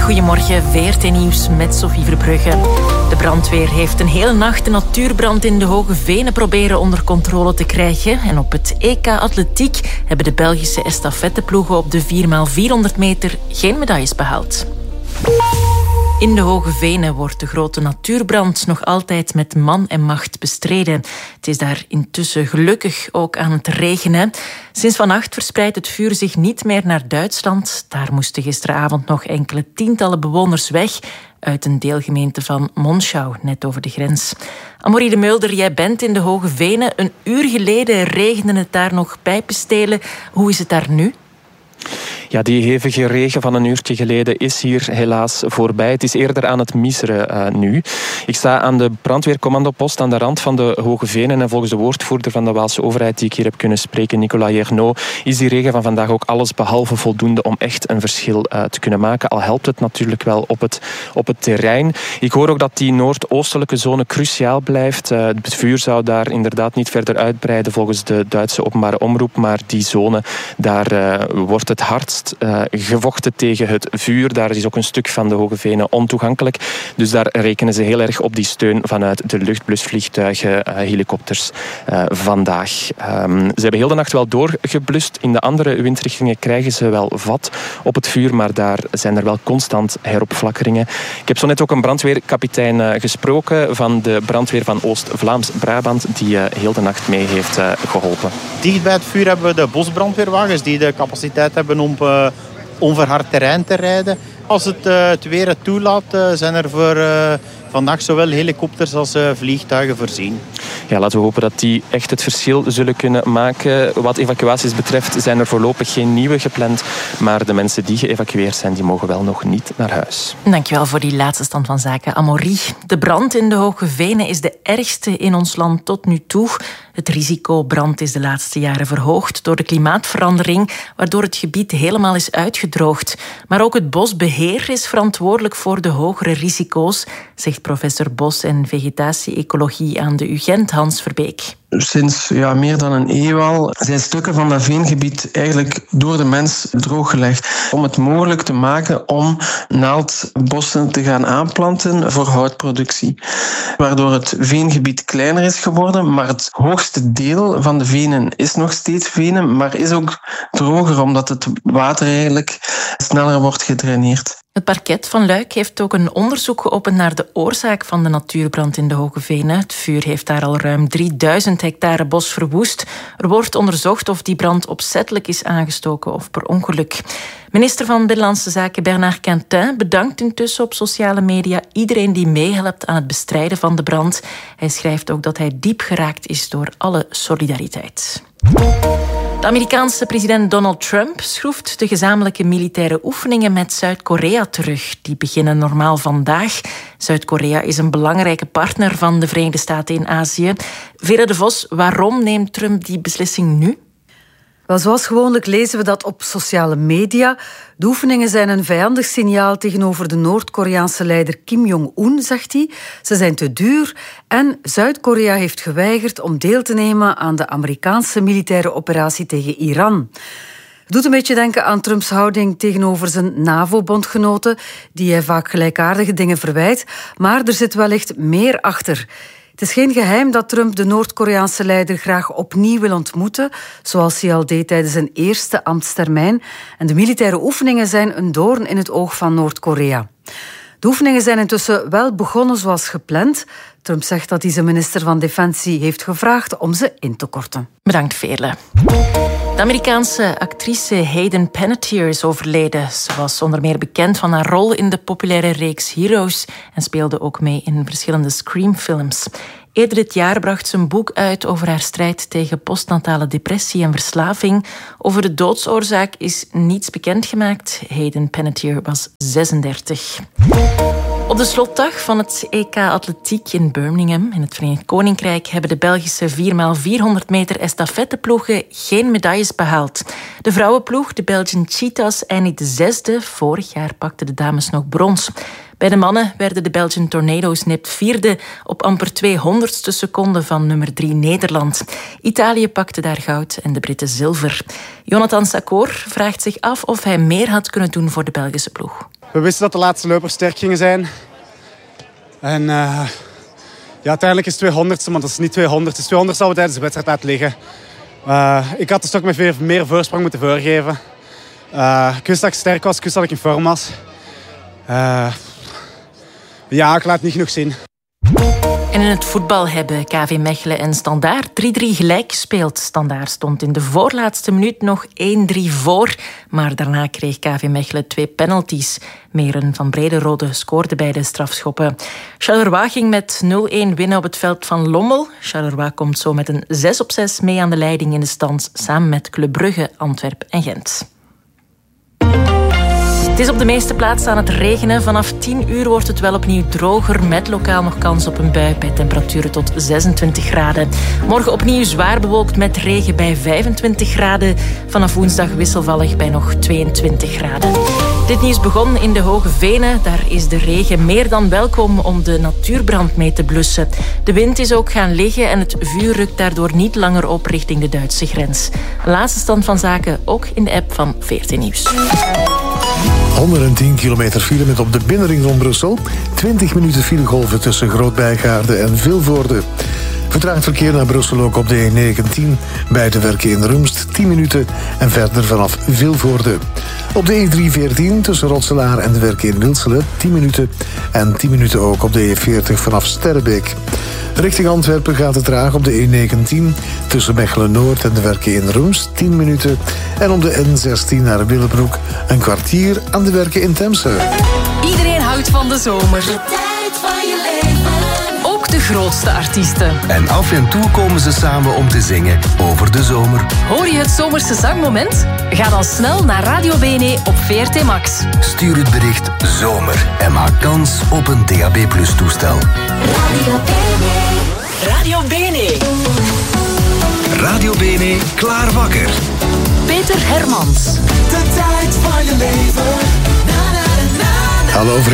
Goedemorgen, VRT-nieuws met Sophie Verbrugge. De brandweer heeft een hele nacht een natuurbrand in de Hoge Venen proberen onder controle te krijgen. En op het EK Atletiek hebben de Belgische estafetteploegen op de 4x400 meter geen medailles behaald. In de Hoge Venen wordt de grote natuurbrand nog altijd met man en macht bestreden. Het is daar intussen gelukkig ook aan het regenen. Sinds vannacht verspreidt het vuur zich niet meer naar Duitsland. Daar moesten gisteravond nog enkele tientallen bewoners weg uit een deelgemeente van Monschau, net over de grens. Amorie de Mulder, jij bent in de Hoge Venen. Een uur geleden regende het daar nog pijpenstelen. Hoe is het daar nu? Ja, die hevige regen van een uurtje geleden is hier helaas voorbij. Het is eerder aan het miseren nu. Ik sta aan de brandweercommandopost aan de rand van de Hoge Venen en volgens de woordvoerder van de Waalse overheid die ik hier heb kunnen spreken, Nicolas Jernot, is die regen van vandaag ook alles behalve voldoende om echt een verschil te kunnen maken. Al helpt het natuurlijk wel op het terrein. Ik hoor ook dat die noordoostelijke zone cruciaal blijft. Het vuur zou daar inderdaad niet verder uitbreiden volgens de Duitse openbare omroep, maar die zone, daar wordt het hardst gevochten tegen het vuur. Daar is ook een stuk van de Hoge Venen ontoegankelijk. Dus daar rekenen ze heel erg op die steun vanuit de luchtblusvliegtuigen, helikopters vandaag. Ze hebben heel de nacht wel doorgeblust. In de andere windrichtingen krijgen ze wel vat op het vuur, maar daar zijn er wel constant heropflakkeringen. Ik heb zo net ook een brandweerkapitein gesproken van de brandweer van Oost-Vlaams-Brabant die heel de nacht mee heeft geholpen. Dicht bij het vuur hebben we de bosbrandweerwagens die de capaciteit hebben om onverhard terrein te rijden. Als het weer het toelaat, zijn er voor vandaag zowel helikopters als vliegtuigen voorzien. Ja, laten we hopen dat die echt het verschil zullen kunnen maken. Wat evacuaties betreft zijn er voorlopig geen nieuwe gepland, maar de mensen die geëvacueerd zijn, die mogen wel nog niet naar huis. Dankjewel voor die laatste stand van zaken, Amorie. De brand in de Hoge Venen is de ergste in ons land tot nu toe. Het risico brand is de laatste jaren verhoogd door de klimaatverandering, waardoor het gebied helemaal is uitgedroogd. Maar ook het bosbeheer is verantwoordelijk voor de hogere risico's, zegt professor Bos- en Vegetatie-ecologie aan de UGent, Hans Verbeek. Sinds meer dan een eeuw al zijn stukken van dat veengebied eigenlijk door de mens drooggelegd. Om het mogelijk te maken om naaldbossen te gaan aanplanten voor houtproductie. Waardoor het veengebied kleiner is geworden, maar het hoogste deel van de venen is nog steeds venen, maar is ook droger omdat het water eigenlijk sneller wordt gedraineerd. Het parket van Luik heeft ook een onderzoek geopend naar de oorzaak van de natuurbrand in de Hoge Venen. Het vuur heeft daar al ruim 3000 hectare bos verwoest. Er wordt onderzocht of die brand opzettelijk is aangestoken of per ongeluk. Minister van Binnenlandse Zaken Bernard Quintin bedankt intussen op sociale media iedereen die meehelpt aan het bestrijden van de brand. Hij schrijft ook dat hij diep geraakt is door alle solidariteit. De Amerikaanse president Donald Trump schroeft de gezamenlijke militaire oefeningen met Zuid-Korea terug. Die beginnen normaal vandaag. Zuid-Korea is een belangrijke partner van de Verenigde Staten in Azië. Vera de Vos, waarom neemt Trump die beslissing nu? Wel, zoals gewoonlijk lezen we dat op sociale media. De oefeningen zijn een vijandig signaal tegenover de Noord-Koreaanse leider Kim Jong-un, zegt hij. Ze zijn te duur en Zuid-Korea heeft geweigerd om deel te nemen aan de Amerikaanse militaire operatie tegen Iran. Het doet een beetje denken aan Trumps houding tegenover zijn NAVO-bondgenoten, die hij vaak gelijkaardige dingen verwijt, maar er zit wellicht meer achter. Het is geen geheim dat Trump de Noord-Koreaanse leider graag opnieuw wil ontmoeten, zoals hij al deed tijdens zijn eerste ambtstermijn. En de militaire oefeningen zijn een doorn in het oog van Noord-Korea. De oefeningen zijn intussen wel begonnen zoals gepland. Trump zegt dat hij zijn minister van Defensie heeft gevraagd om ze in te korten. Bedankt, Veerle. De Amerikaanse actrice Hayden Panettiere is overleden. Ze was onder meer bekend van haar rol in de populaire reeks Heroes en speelde ook mee in verschillende Scream-films. Eerder dit jaar bracht ze een boek uit over haar strijd tegen postnatale depressie en verslaving. Over de doodsoorzaak is niets bekendgemaakt. Hayden Panettiere was 36. Op de slotdag van het EK Atletiek in Birmingham in het Verenigd Koninkrijk hebben de Belgische 4x400 meter estafetteploegen geen medailles behaald. De vrouwenploeg, de Belgian Cheetahs, eindigde 6e. Vorig jaar pakten de dames nog brons. Bij de mannen werden de Belgian Tornadoes nipt vierde op amper 200ste seconde van nummer 3 Nederland. Italië pakte daar goud en de Britten zilver. Jonathan Sakor vraagt zich af of hij meer had kunnen doen voor de Belgische ploeg. We wisten dat de laatste loopers sterk gingen zijn. En uiteindelijk is het 200ste, maar dat is niet 200. Het is 200 zou we tijdens de wedstrijd laten liggen. Ik had de stok met meer voorsprong moeten voorgeven. Ik wist dat ik sterk was, ik wist dat ik in vorm was. Ik laat het niet genoeg zien. En in het voetbal hebben KV Mechelen en Standaard 3-3 gelijk gespeeld. Standaard stond in de voorlaatste minuut nog 1-3 voor. Maar daarna kreeg KV Mechelen 2 penalties. Meren van Brederode scoorde bij de strafschoppen. Charleroi ging met 0-1 winnen op het veld van Lommel. Charleroi komt zo met een 6-6 mee aan de leiding in de stand, samen met Club Brugge, Antwerpen en Gent. Het is op de meeste plaatsen aan het regenen. Vanaf 10 uur wordt het wel opnieuw droger, met lokaal nog kans op een bui bij temperaturen tot 26 graden. Morgen opnieuw zwaar bewolkt met regen bij 25 graden. Vanaf woensdag wisselvallig bij nog 22 graden. Dit nieuws begon in de Hoge Venen. Daar is de regen meer dan welkom om de natuurbrand mee te blussen. De wind is ook gaan liggen en het vuur rukt daardoor niet langer op richting de Duitse grens. Laatste stand van zaken ook in de app van VRT Nieuws. 110 kilometer file met op de binnenring rond Brussel. 20 minuten filegolven tussen Groot-Bijgaarde en Vilvoorde. Vertraagd verkeer naar Brussel ook op de E19. Bij de werken in Rumst 10 minuten en verder vanaf Vilvoorde. Op de E314 tussen Rotselaar en de werken in Wilselen 10 minuten. En 10 minuten ook op de E40 vanaf Sterrebeek. Richting Antwerpen gaat het traag op de E19 tussen Mechelen-Noord en de werken in Rumst 10 minuten. En op de N16 naar Willebroek een kwartier aan de werken in Temse. Iedereen houdt van de zomer. De tijd van je leven. Ook de grootste artiesten. En af en toe komen ze samen om te zingen over de zomer. Hoor je het zomerse zangmoment? Ga dan snel naar Radio Bene op VRT Max. Stuur het bericht zomer en maak kans op een DAB+ toestel. Radio Bene. Radio Bene. Radio Bene, klaar wakker. Peter Hermans. De tijd van je leven. Hallo vrienden.